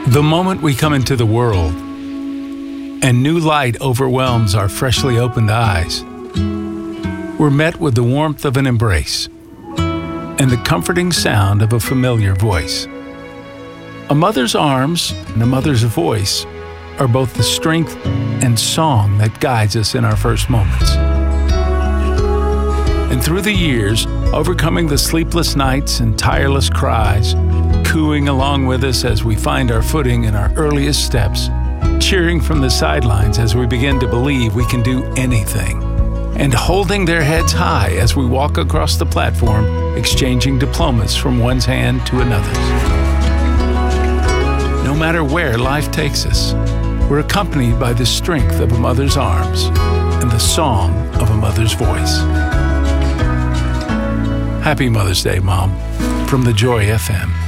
The moment we come into the world and new light overwhelms our freshly opened eyes, we're met with the warmth of an embrace and the comforting sound of a familiar voice. A mother's arms and a mother's voice are both the strength and song that guides us in our first moments. And through the years, overcoming the sleepless nights and tireless cries, cooing along with us as we find our footing in our earliest steps, cheering from the sidelines as we begin to believe we can do anything, and holding their heads high as we walk across the platform, exchanging diplomas from one's hand to another's. No matter where life takes us, we're accompanied by the strength of a mother's arms and the song of a mother's voice. Happy Mother's Day, Mom, from the Joy FM.